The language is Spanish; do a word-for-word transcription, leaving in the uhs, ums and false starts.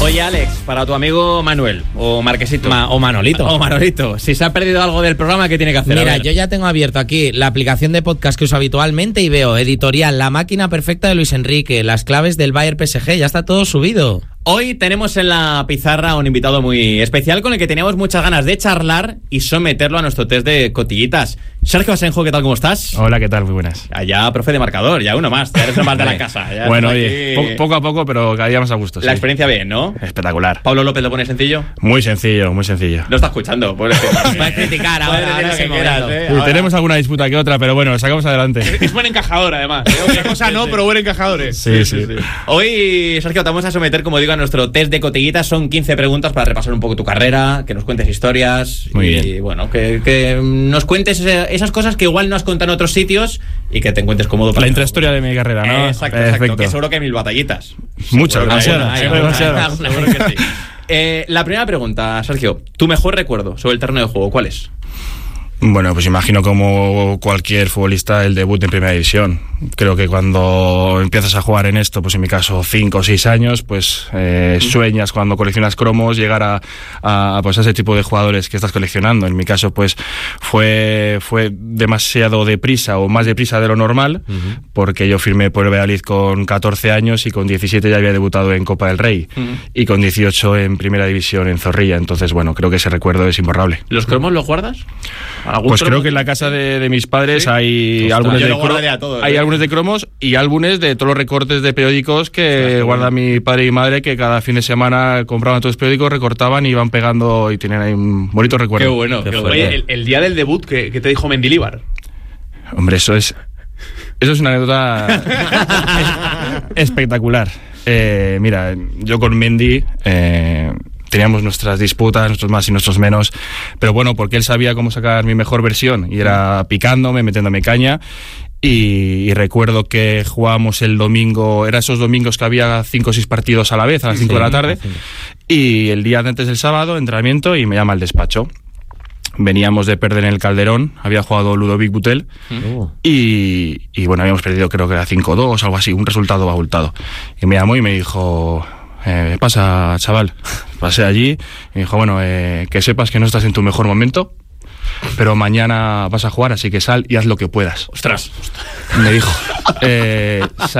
Oye, Alex, para tu amigo Manuel, o Marquesito. Ma- o Manolito. O Manolito. Si se ha perdido algo del programa, ¿qué tiene que hacer? Mira, A ver. yo ya tengo abierto aquí la aplicación de podcast que uso habitualmente y veo editorial La máquina perfecta de Luis Enrique, las claves del Bayern P S G, ya está todo subido. Hoy tenemos en la pizarra un invitado muy especial con el que teníamos muchas ganas de charlar y someterlo a nuestro test de cotillitas. Sergio Asenjo, ¿qué tal? ¿Cómo estás? Hola, ¿qué tal? Muy buenas. Allá, profe de marcador, ya uno más, ya eres el más de la casa. Ya Bueno, estás oye, aquí. po- poco a poco, pero cada día más a gusto. La sí. experiencia bien, ¿no? Espectacular. Pablo López lo pone sencillo. Muy sencillo, muy sencillo. No está escuchando, pobre. Puedes criticar ahora, Puedes ahora decir es lo el que quieras, momento. ¿eh? Uy, Ahora. tenemos alguna disputa que otra, pero bueno, lo sacamos adelante. Es buen encajador, además. Otra cosa no, pero buen encajador. ¿eh? Sí, sí. Hoy, Sergio, te vamos a someter, como digo, a nuestro test de cotillitas. Son quince preguntas para repasar un poco tu carrera, que nos cuentes historias. Muy y, bien. bueno, que, que nos cuentes esas cosas que igual no has contado en otros sitios y que te encuentres cómodo. La intrahistoria de mi carrera, ¿no? Exacto, exacto. Que seguro que hay mil batallitas. Muchas, Seguro que hay demasiadas, alguna, hay demasiadas. alguna, seguro que sí. Eh, la primera pregunta, Sergio. ¿Tu mejor recuerdo sobre el terreno de juego cuál es? Bueno, pues imagino como cualquier futbolista el debut en primera división. Creo que cuando empiezas a jugar en esto, pues en mi caso cinco o seis años, pues eh, sueñas cuando coleccionas cromos llegar a, a, pues a ese tipo de jugadores que estás coleccionando. En mi caso pues fue, fue demasiado deprisa o más deprisa de lo normal, uh-huh. porque yo firmé por el Valladolid con catorce años y con diecisiete ya había debutado en Copa del Rey, uh-huh. y con dieciocho en primera división en Zorrilla. Entonces bueno, creo que ese recuerdo es imborrable. ¿Los cromos los guardas? Pues creo que en la casa de, de mis padres, ¿sí?, hay Ostras, álbumes de cro- todo, hay ¿eh? álbumes de cromos y álbumes de todos los recortes de periódicos que Ostras, guarda bueno. mi padre y madre, que cada fin de semana compraban todos los periódicos, recortaban y iban pegando y tenían ahí un bonito recuerdo. Qué bueno. Qué bueno. Oye, el, el día del debut, ¿qué, qué te dijo Mendilibar? Hombre, eso es eso es una anécdota espectacular. Eh, mira, yo con Mendy Eh, teníamos nuestras disputas, nuestros más y nuestros menos, pero bueno, porque él sabía cómo sacar mi mejor versión y era picándome, metiéndome caña. Y, y recuerdo que jugábamos el domingo, eran esos domingos que había cinco o seis partidos a la vez, a las cinco sí, de la tarde, sí. Y el día antes del sábado, entrenamiento, y me llama al despacho. Veníamos de perder en el Calderón, había jugado Ludovic Butel, uh. y, y bueno, habíamos perdido, creo que era cinco dos, algo así, un resultado abultado. Y me llamó y me dijo: Eh, pasa, chaval. Pasé allí y me dijo: bueno, eh, que sepas que no estás en tu mejor momento, pero mañana vas a jugar, así que sal y haz lo que puedas. Ostras. Me dijo. Eh,